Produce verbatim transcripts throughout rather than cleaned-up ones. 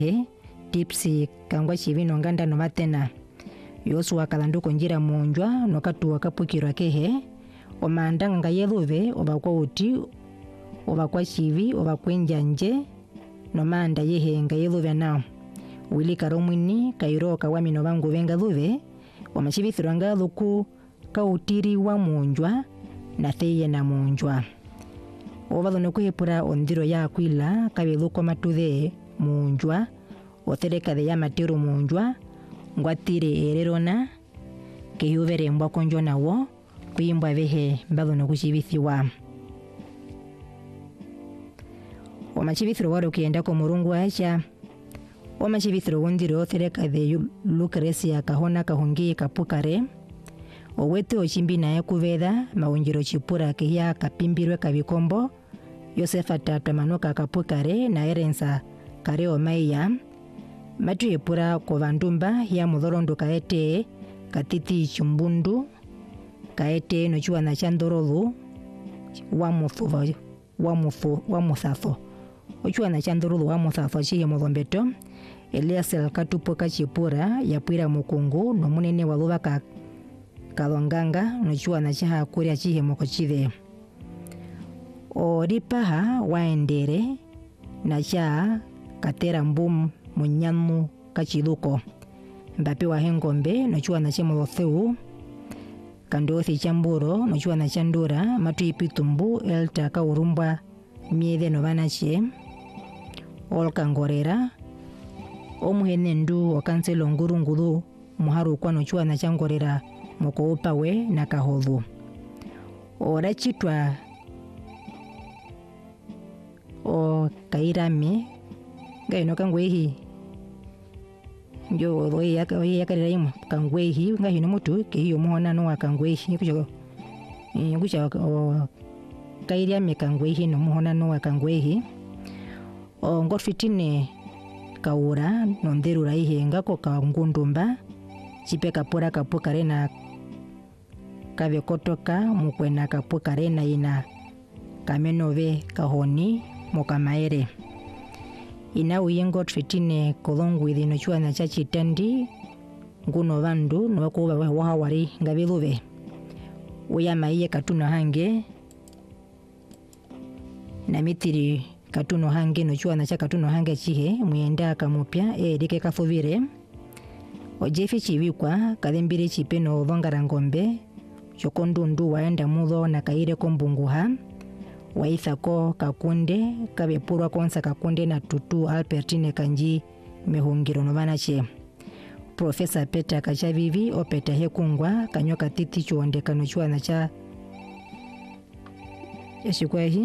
tipsi kangwa chivino nganda no matena yosu wakalanduko njira munjwa nokatu wakapukirwa kehe omandanga ngayeluve obakwa uti obakwa chivi obakwa njanje no manda yehe ngayeluve nao wili karomwini kairoka wamino bangu venga luve wamachibithirwa ngaluku kautiri wa munjwa na theye na munjwa ovalo nokuhepura ondiro ya kwila kabeluko matuthe munjwa othereka de ya matero munjwa ngwatire ererona keyuvere mbwa konjo nawo kuimbwa vehe mbalo nokuchibithiwa wamachibithiro waro kienda ko murungu acha wamachibithiro wondiro othereka de Lucrecia kahona kahungi kapukare owete ochimbi naye kuveda maunjiro chipura kehia kapimbirwe kabikombo Yosefa tata manoka kapukare na erensa kare omaiya matu epura kovandumba ya mudhorondo kaete katiti chumbundu kaete nochua na chandorolu wa muthu wa muthu wa muthafo ochua na chandorolu wa muthafo chihe mudhombeto Eliasel katupoka chipura yapwira mukungu no munene waluva ka kalonganga nochua na chaha kuria chihe mokochive oripaha waendere na cha katera mbum munyamu kachiluko mbape wa hengombe nochua na chemolotheu kandothi chamburo nochua na chandura matu ipitumbu elta kaurumbwa miethe no banache olkangorera omuhenendu okanselo ngurungulu muharu kwa nochua na changorera moko upawe na kahodhu ora chitwa o kairame gaino kangwehi njo roi yaka yakarira imwe kangwehi ngahino mutu kehiyo muhona no kangwehi kucho ngucha o kairame kangwehi no muhona no kangwehi o ngorfitine kaura no nderura ihe ngako kangundumba chipe kapura kapukare na kave kotoka mukwena kapukare na ina kamenove kahoni mokamaere ina uyengo tfitine kolongwithi no chua na chachitandi nguno vandu no kuba wa wari ngabiluve uya maiye katuno hange na mitiri katuno hange no chua na cha katuno hange chihe muyenda kamupya erike kafuvire ojefi chiwikwa kalembire chipeno vongara ngombe chokondundu waenda mudho na kaire kombunguha waithako kakunde kabepurwa konsa kakunde na tutu Albertine Kanji mehungiro no banache Professor Peter Kachavivi opeta hekungwa kanyoka titi chuondekano chua na cha yashikwahi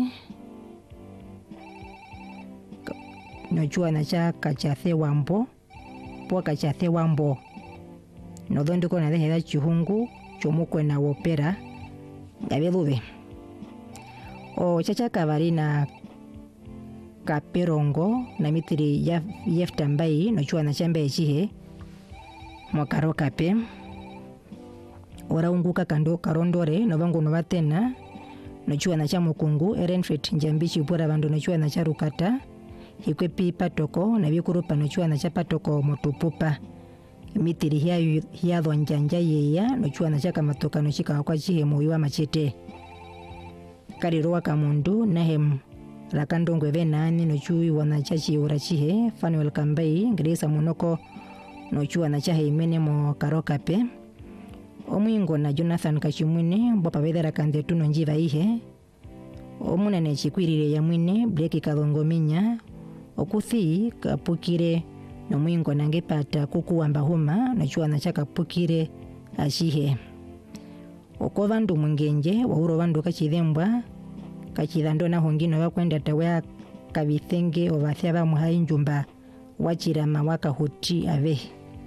no chua na cha kachathe wambo po kachathe wambo no dondo kona de heda chihungu chomukwe na opera gabeluve o chacha kavarina kaperongo na mitiri ya yeftambai no chua na chambe chihe mwakaro kape ora unguka kando karondore no vangu no batena no chua na chamukungu Erenfit njambichi pura bandu no chua na charukata hikwepi patoko na bikurupa no chua na chapatoko motupupa mitiri hiya hiya dhonjanja yeya no chua na chaka matoka no chika kwa chihe moywa machete karirowa kamundu nahem lakandongwe venani no chui wana chachi urachihe Fanuel Kambai Grace Munoko no chua na chahe imene mo karokape omwingo na Jonathan Kachimwine mbopa vedera kandetu no njiva ihe omunene chikwirire ya mwine Blake Kalongominya okuthi kapukire no mwingo nangepata kukuwamba huma no chua na chaka pukire ashihe oko vandu mungenje wauro vandu kachithembwa kachithando na hongino bakwenda tawe kabithenge obathya ba muhayi njumba wachirama wakahuti ave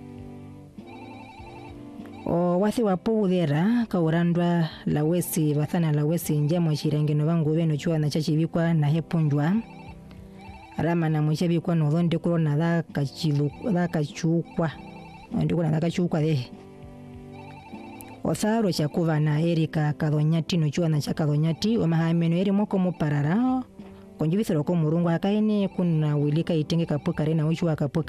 o wathi wapuudhera kaurandwa lawesi bathana lawesi njamo chirangeno bangu beno chua na chachibikwa na hepunjwa rama na mchabikwa no donde kurona da kachilu da kachukwa ndiko na kachukwa de Otharo chakuva na Erika Kalonyati no chua na cha Kalonyati o mahameno eri moko muparara konjibisira ko murungu akaine kuna wilika itenge kapu kare na uchu akapu